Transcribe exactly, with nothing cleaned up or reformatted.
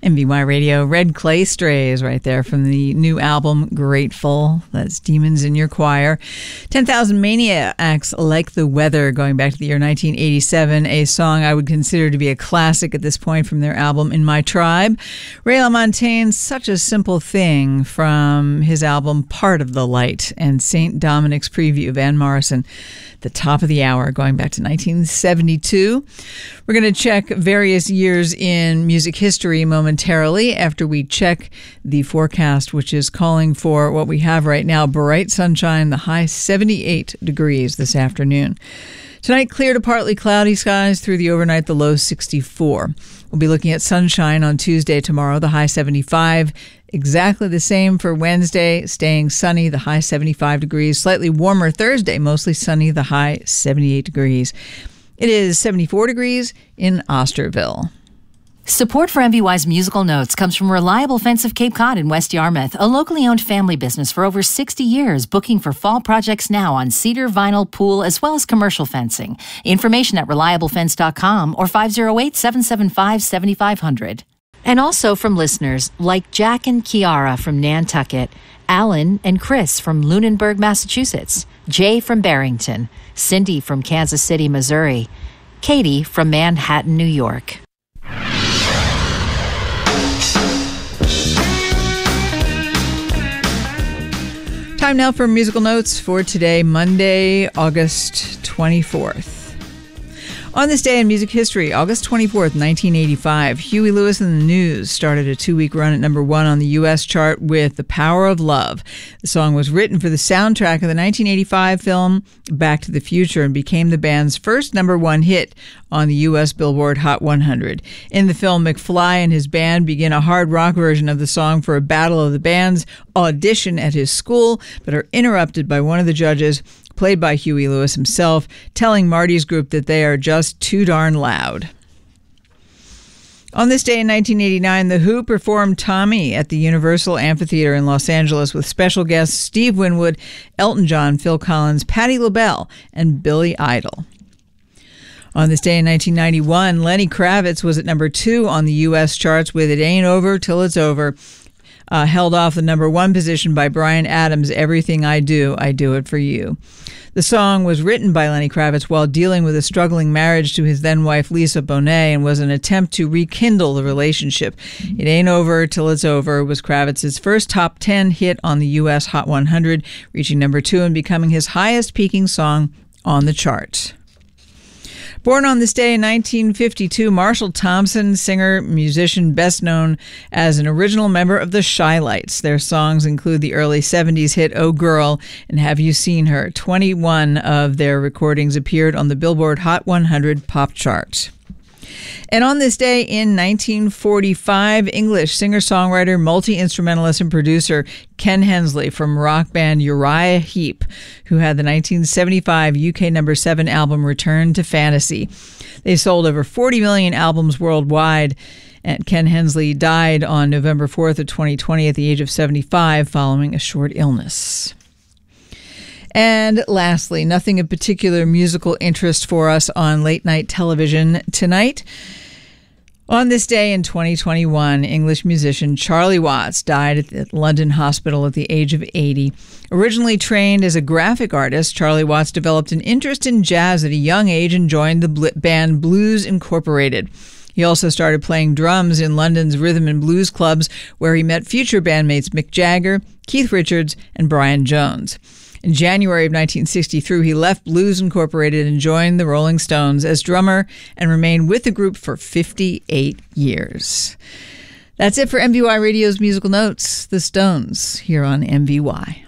M V Y Radio, Red Clay Strays right there from the new album Grateful. That's Demons in Your Choir. ten thousand Maniacs, Like the Weather, going back to the year nineteen eighty-seven, a song I would consider to be a classic at this point from their album In My Tribe. Ray LaMontagne, Such a Simple Thing from his album Part of the Light, and Saint Dominic's Preview, Van Morrison, the top of the hour, going back to nineteen seventy-two. We're going to check various years in music history momentarily after we check the forecast, which is calling for what we have right now: bright sunshine, the high seventy-eight degrees this afternoon. Tonight, clear to partly cloudy skies through the overnight, the low sixty-four. We'll be looking at sunshine on Tuesday, tomorrow, the high seventy-five. Exactly the same for Wednesday, staying sunny, the high seventy-five degrees. Slightly warmer Thursday, mostly sunny, the high seventy-eight degrees. It is seventy-four degrees in Osterville. Support for M V Y's Musical Notes comes from Reliable Fence of Cape Cod in West Yarmouth, a locally owned family business for over sixty years, booking for fall projects now on cedar, vinyl, pool, as well as commercial fencing. Information at reliable fence dot com or five oh eight, seven seven five, seven five zero zero. And also from listeners like Jack and Kiara from Nantucket, Alan and Chris from Lunenburg, Massachusetts, Jay from Barrington, Cindy from Kansas City, Missouri, Katie from Manhattan, New York. Time now for musical notes for today, Monday, August twenty-fourth. On this day in music history, August twenty-fourth, nineteen eighty-five, Huey Lewis and the News started a two-week run at number one on the U S chart with The Power of Love. The song was written for the soundtrack of the nineteen eighty-five film Back to the Future and became the band's first number one hit on the U S Billboard Hot one hundred. In the film, McFly and his band begin a hard rock version of the song for a Battle of the Bands audition at his school, but are interrupted by one of the judges, played by Huey Lewis himself, telling Marty's group that they are just too darn loud. On this day in nineteen eighty-nine, The Who performed Tommy at the Universal Amphitheater in Los Angeles with special guests Steve Winwood, Elton John, Phil Collins, Patti LaBelle, and Billy Idol. On this day in nineteen ninety-one, Lenny Kravitz was at number two on the U S charts with It Ain't Over Till It's Over, uh, held off the number one position by Bryan Adams' Everything I Do, I Do It For You. The song was written by Lenny Kravitz while dealing with a struggling marriage to his then-wife Lisa Bonet and was an attempt to rekindle the relationship. It Ain't Over Till It's Over was Kravitz's first top ten hit on the U S Hot one hundred, reaching number two and becoming his highest-peaking song on the chart. Born on this day in nineteen fifty-two, Marshall Thompson, singer, musician, best known as an original member of the Shy-Lights. Their songs include the early seventies hit Oh Girl and Have You Seen Her? twenty-one of their recordings appeared on the Billboard Hot one hundred pop chart. And on this day in nineteen forty-five, English singer-songwriter, multi-instrumentalist, and producer Ken Hensley from rock band Uriah Heep, who had the nineteen seventy-five U K number seven album Return to Fantasy. They sold over forty million albums worldwide, and Ken Hensley died on November fourth of twenty twenty at the age of seventy-five following a short illness. And lastly, nothing of particular musical interest for us on late-night television tonight. On this day in twenty twenty-one, English musician Charlie Watts died at the London hospital at the age of eighty. Originally trained as a graphic artist, Charlie Watts developed an interest in jazz at a young age and joined the band Blues Incorporated. He also started playing drums in London's rhythm and blues clubs, where he met future bandmates Mick Jagger, Keith Richards, and Brian Jones. In January of nineteen sixty-three, he left Blues Incorporated and joined the Rolling Stones as drummer and remained with the group for fifty-eight years. That's it for M V Y Radio's Musical Notes, The Stones, here on M V Y.